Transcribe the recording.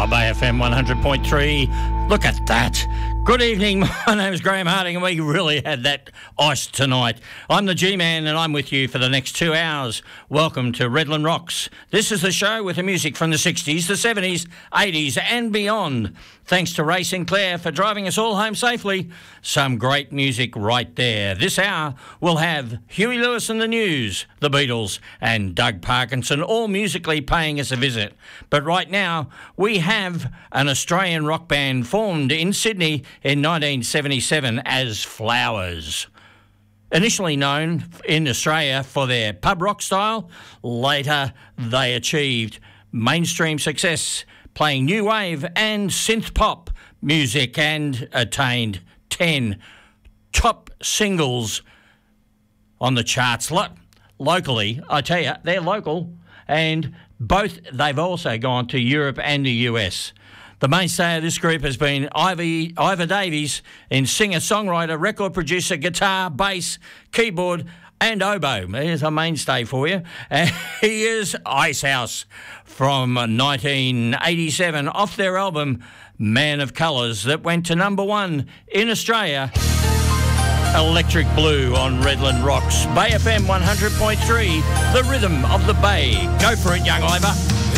Bay FM 100.3. Look at that. Good evening, my name is Graham Harding and we really had that ice tonight. I'm the G-Man and I'm with you for the next 2 hours. Welcome to Redland Rocks. This is the show with the music from the 60s, the 70s, 80s and beyond. Thanks to Ray Sinclair for driving us all home safely. Some great music right there. This hour we'll have Huey Lewis and the News, the Beatles and Doug Parkinson all musically paying us a visit. But right now we have an Australian rock band formed in Sydney in 1977 as Flowers. Initially known in Australia for their pub rock style, later they achieved mainstream success playing new wave and synth pop music and attained 10 top singles on the charts. Locally, I tell you, they're local, and they've also gone to Europe and the US. The mainstay of this group has been Ivor Davies, in singer-songwriter, record producer, guitar, bass, keyboard and oboe. There's a mainstay for you. He is Icehouse from 1987 off their album Man of Colours that went to #1 in Australia. Electric Blue on Redland Rocks. Bay FM 100.3, the rhythm of the Bay. Go for it, young Ivor.